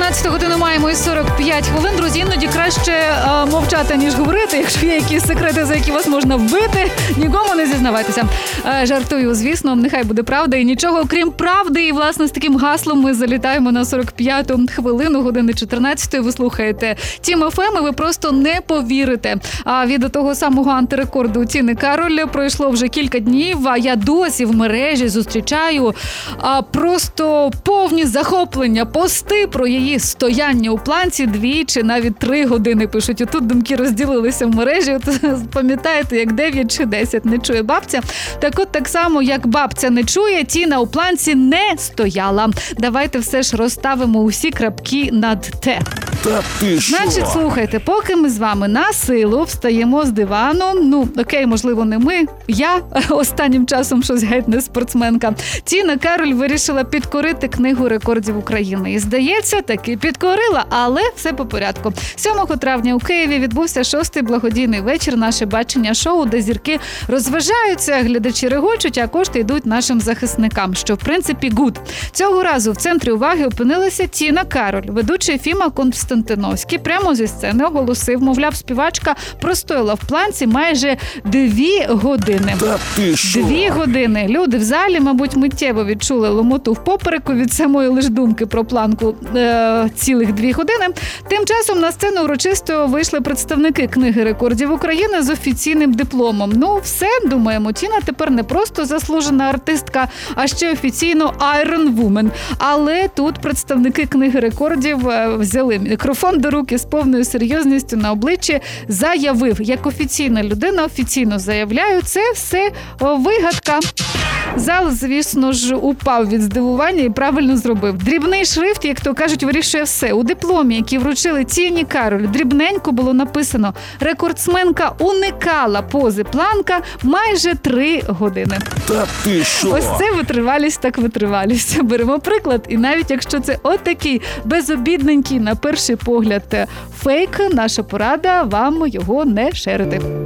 12 годину маємо і 45 хвилин. Друзі, іноді краще мовчати, ніж говорити. Якщо є якісь секрети, за які вас можна вбити, нікому не зізнавайтеся. Жартую, звісно, нехай буде правда. І нічого, окрім правди. І, власне, з таким гаслом ми залітаємо на 45-ту хвилину, години 14-ї. Ви слухаєте Тім ФМ, і ви просто не повірите. А від того самого антирекорду Тіни Кароль пройшло вже кілька днів, а я досі в мережі зустрічаю просто повні захоплення, пости про її стояння у планці 2 чи навіть 3 години пишуть. Отут думки розділилися в мережі. От, пам'ятаєте, як 9 чи 10 не чує бабця. Так от так само, як бабця не чує, Тіна у планці не стояла. Давайте все ж розставимо усі крапки над «те». Та ти що? Значить, слухайте, поки ми з вами на силу встаємо з дивану, ну, окей, можливо, не ми, я останнім часом щось геть не спортсменка, Тіна Кароль вирішила підкорити книгу рекордів України. І, здається, таки підкорила, але все по порядку. 7 травня у Києві відбувся 6-й благодійний вечір «Наше бачення» шоу, де зірки розважаються, глядачі регочуть, а кошти йдуть нашим захисникам, що, в принципі, гуд. Цього разу в центрі уваги опинилася Тіна Кароль. Ведучий Фіма Константиновський прямо зі сцени оголосив, мовляв, співачка простояла в планці майже 2 години. Та ти що? 2 години. Люди в залі, мабуть, миттєво відчули ломоту в попереку від самої лиш думки про планку цілих 2 години. Тим часом на сцену урочисто вийшли представники книги рекордів України з офіційним дипломом. Ну, все, думаємо, Тіна тепер не просто заслужена артистка, а ще офіційно Iron Woman. Але тут представники книги рекордів взяли мікрофон до руки з повною серйозністю на обличчі, заявив, як офіційна людина, офіційно заявляю, це все вигадка. Зал, звісно ж, упав від здивування і правильно зробив. Дрібний шрифт, як то кажуть, вирішує все. У дипломі, який вручили Тіні Кароль, дрібненько було написано: рекордсменка уникала пози планка майже 3 години. Та ти що? Ось це витривалість так витривалість. Беремо приклад, і навіть якщо це отакий безобідненький, на перший погляд, фейк, наша порада вам його не шерити.